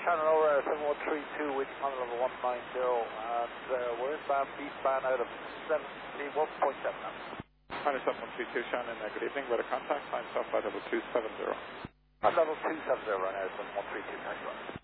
Shannon over 7132, wind on level 190, and we're inbound eastbound out of 71.7 now. Final 7132, Shannon, good evening, weather contact, time stop by level 270. Level 270 right now, 7132, thank you.